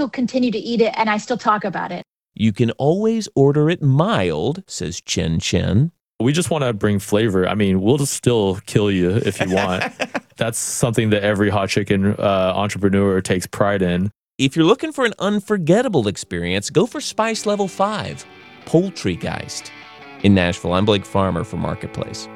still continue to eat it, and I still talk about it. You can always order it mild, says Chen Chen. We just want to bring flavor. I mean, we'll still kill you if you want. That's something that every hot chicken entrepreneur takes pride in. If you're looking for an unforgettable experience, go for Spice Level 5, Poultrygeist. In Nashville, I'm Blake Farmer for Marketplace.